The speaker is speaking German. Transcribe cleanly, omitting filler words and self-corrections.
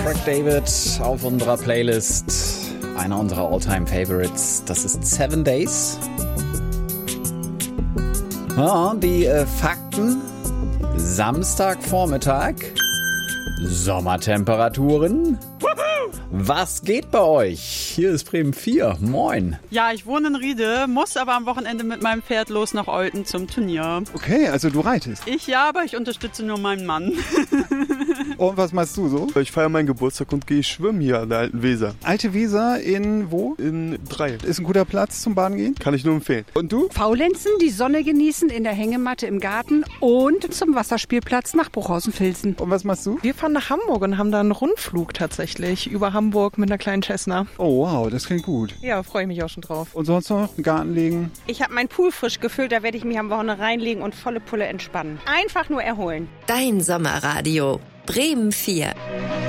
Craig David auf unserer Playlist. Einer unserer All-Time-Favorites. Das ist 7 Days. Ja, die Fakten. Samstagvormittag. Sommertemperaturen. Was geht bei euch? Hier ist Bremen 4. Moin. Ja, ich wohne in Riede, muss aber am Wochenende mit meinem Pferd los nach Olten zum Turnier. Okay, also du reitest. Aber ich unterstütze nur meinen Mann. Und was machst du so? Ich feiere meinen Geburtstag und gehe schwimmen hier an der Alten Weser. Alte Weser in wo? In Dreieck. Ist ein guter Platz zum Baden gehen? Kann ich nur empfehlen. Und du? Faulenzen, die Sonne genießen in der Hängematte im Garten und zum Wasserspielplatz nach Bruchhausen-Filzen. Und was machst du? Wir fahren nach Hamburg und haben da einen Rundflug tatsächlich über Hamburg mit einer kleinen Cessna. Oh wow, das klingt gut. Ja, freue ich mich auch schon drauf. Und sonst noch einen Garten legen? Ich habe meinen Pool frisch gefüllt, da werde ich mich am Wochenende reinlegen und volle Pulle entspannen. Einfach nur erholen. Dein Sommerradio. Bremen 4.